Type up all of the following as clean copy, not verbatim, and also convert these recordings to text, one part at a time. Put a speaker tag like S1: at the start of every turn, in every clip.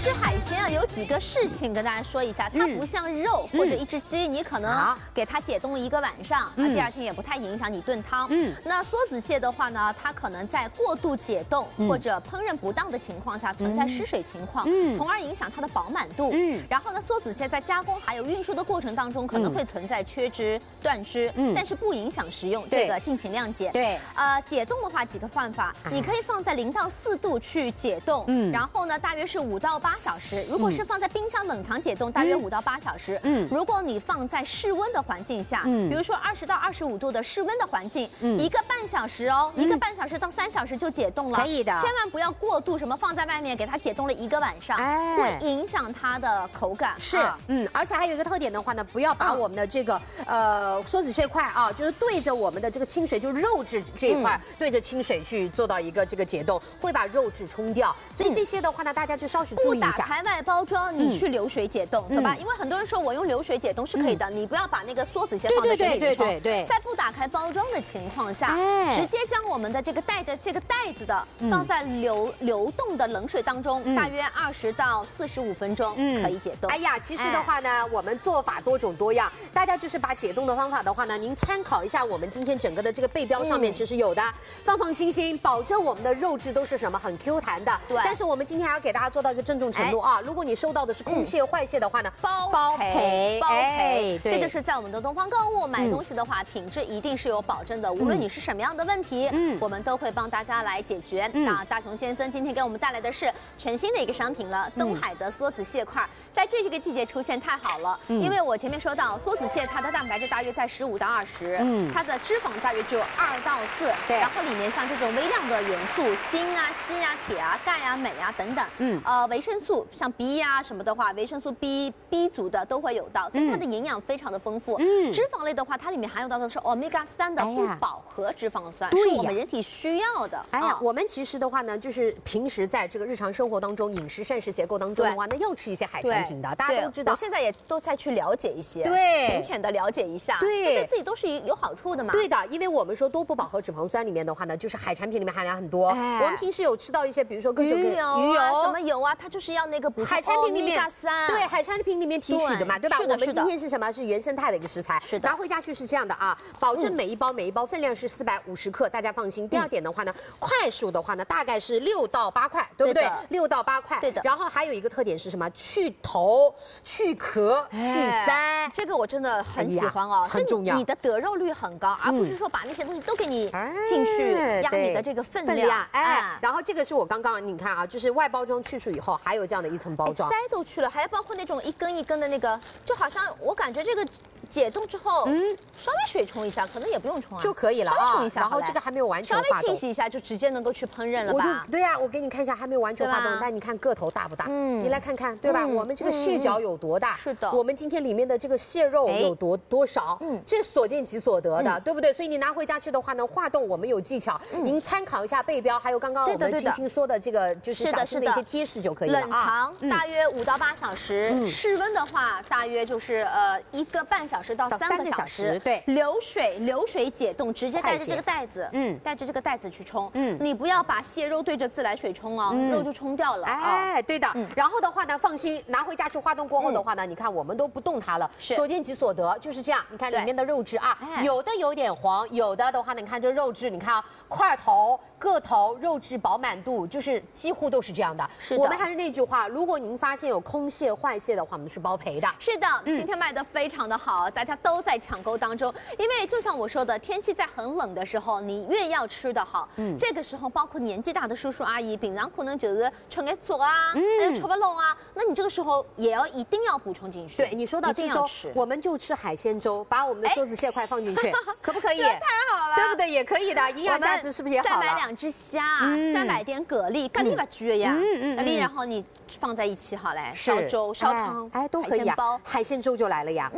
S1: 吃海鲜啊，有几个事情跟大家说一下，它不像肉或者一只鸡，你可能给它解冻了1个晚上，第2天也不太影响你炖汤。那梭子蟹的话呢，它可能在过度解冻或者烹饪不当的情况下，存在失水情况，从而影响它的饱满度。然后呢，梭子蟹在加工还有运输的过程当中，可能会存在缺汁、断汁，但是不影响食用，这个敬请谅解。对，解冻的话几个办法，你可以放在0到4度去解冻，然后呢，大约是5到8小时。如果是放在冰箱冷藏解冻，大约5到8小时。如果你放在室温的环境下，比如说20到25度的室温的环境，1个半小时哦，1个半小时到3小时就解冻了。可以的，千万不要过度什么放在外面给它解冻了1个晚上，会影响它的口感。
S2: 是，而且还有一个特点的话呢，不要把我们的这个梭子蟹块啊，就是对着我们的这个清水，就是肉质这一块，对着清水去做到一个这个解冻，会把肉质冲掉。所以这些的话呢，大家就稍许注意一下。
S1: 不打开外包装，你去流水解冻，对吧？因为很多人说我用流水解冻是可以的，你不要把那个梭子蟹放在水里冲。对，在不打开包装的情况下，直接将我们的这个带着这个袋子的放在流动的冷水当中，大约20到45分钟可以解冻。
S2: 哎呀，其实的话呢，我们做法多种多样，大家就是把解冻的方法的话呢，您参考一下我们今天整个的这个背标上面，其实有的，放心，保证我们的肉质都是什么很 Q 弹的。对。但是我们今天还要给大家做到一个郑重承诺啊，如果你收到的是空蟹、坏蟹的话呢，包赔。
S1: 这就是在我们的东方购物买东西的话，品质一定是有保证的，无论你是什么样的问题，我们都会帮大家来解决。那大熊先生今天给我们带来的是全新的一个商品了，东海的梭子蟹块，在这个季节出现太好了，因为我前面说到梭子蟹它的蛋白质大约在15到20，它的脂肪大约只有2到4，然后里面像这种微量的元素，锌啊、硒啊、铁啊、钙啊、镁啊等等，维生素像 B 啊什么的话，维生素 B 族的都会有到，所以它的营养非常的丰富。脂肪类的话，它里面含有到的是 Omega 3的不饱和脂肪酸，是我们人体需要的。
S2: 我们其实的话呢，就是平时在这个日常生活当中，饮食膳食结构当中的话呢，要吃一些海产品的，大家都知道。
S1: 我现在也都在去了解一些，浅的了解一下，
S2: 对
S1: 自己都是有好处的嘛。
S2: 对的，因为我们说多不饱和脂肪酸里面的话呢，就是海产品里面含量很多。我们平时有吃到一些，比如说各种鱼油
S1: 啊，什么油啊，它就是要那个补充
S2: 海产品里面
S1: 对
S2: 海产品里面提取的嘛，对吧？我们今天是什么？是原生态的一个食材，拿回家去是这样的啊，保证每一包分量是450克，大家放心。第二点的话呢，块数的话呢，大概是6到8块，对不对？6到8块。对的。然后还有一个特点是什么？去头、去壳、去鳃，
S1: 这个我真的很喜欢哦，
S2: 很重要。
S1: 你的得肉率很高，而不是说把那些东西都给你进去压你的这个分量。
S2: 然后这个是我刚刚你看啊，就是外包装去除以后，还有这样的一层包装，
S1: 鳃都去了，还包括那种一根一根的那个，就好像我感觉这个解冻之后，稍微水冲一下，可能也不用冲
S2: 就可以了
S1: 啊。冲一下，
S2: 然后这个还没有完全化冻，
S1: 稍微清洗一下就直接能够去烹饪了吧？
S2: 对呀，我给你看一下，还没有完全化冻，但你看个头大不大？你来看看，对吧？我们这个蟹脚有多大？
S1: 是的，
S2: 我们今天里面的这个蟹肉有多少？这是所见即所得的，对不对？所以你拿回家去的话呢，化冻我们有技巧，您参考一下背标，还有刚刚我们青青说的这个就是小心的一些贴士就可以了啊。
S1: 冷藏大约5到8小时，室温的话大约就是1个半小时到3个小时。对，流水解冻，直接带着这个袋子，带着这个袋子去冲，你不要把蟹肉对着自来水冲哦，肉就冲掉了。
S2: 对的。然后的话呢，放心，拿回家去化冻过后的话呢，你看我们都不动它了，所见即所得，就是这样。你看里面的肉质啊，有的有点黄，有的的话呢，你看这肉质，你看啊，块头、个头、肉质饱满度，就是几乎都是这样的。我们还是那句话，如果您发现有空蟹、坏蟹的话，我们是包赔的。
S1: 是的，今天卖的非常的好，大家都在抢购当中。因为就像我说的，天气在很冷的时候，你越要吃得好，这个时候包括年纪大的叔叔阿姨，平常可能就是吃个粥啊，吃不拢啊，那你这个时候也一定要补充进去。
S2: 对，你说到吃粥，我们就吃海鲜粥，把我们的梭子蟹块放进去，可不可以？
S1: 太好了，
S2: 对不对？也可以的，营养价值是不是也好了？
S1: 再买2只虾，再买点蛤蜊，蛤蜊吧焗呀，蛤蜊，然后你放在一起好嘞，烧粥、烧汤，
S2: 都可以啊。海鲜粥就来了呀，1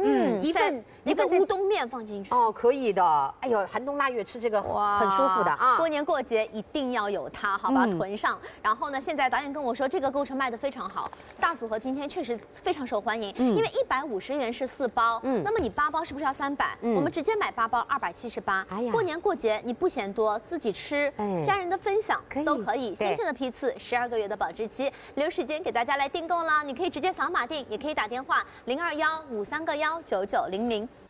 S2: 一份
S1: 乌冬面放进去。
S2: 哦，可以的。哎呦，寒冬腊月吃这个很舒服的啊。
S1: 过年过节一定要有它，好吧，囤上。然后呢，现在导演跟我说这个购车卖得非常好，大组合今天确实非常受欢迎，因为150元是4包，那么你8包是不是要300？我们直接买8包278。哎呀，过年过节你不嫌多，自己吃，家人的分享都可以。新鲜的批次，12个月的保质期，留时间给大家来订购了。你可以直接扫码订，也可以打电话0215319900。